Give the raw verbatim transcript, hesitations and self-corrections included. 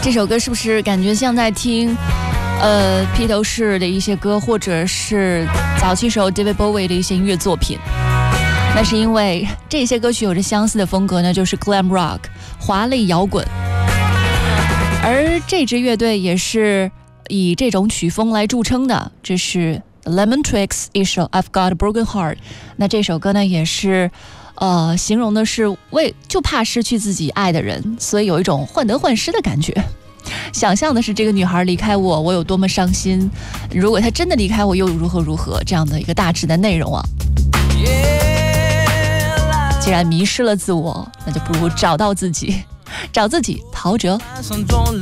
这首歌是不是感觉像在听呃披头士的一些歌，或者是早期时候 David Bowie 的一些音乐作品？那是因为这些歌曲有着相似的风格呢，就是 glam rock 华丽摇滚，而这支乐队也是以这种曲风来著称的，这是 Lemon Twigs 一首 I've Got a Broken Heart。 那这首歌呢也是呃，形容的是为就怕失去自己爱的人，所以有一种患得患失的感觉。想象的是这个女孩离开我，我有多么伤心，如果她真的离开我又如何如何，这样的一个大致的内容啊。既然迷失了自我，那就不如找到自己，找自己，陶喆。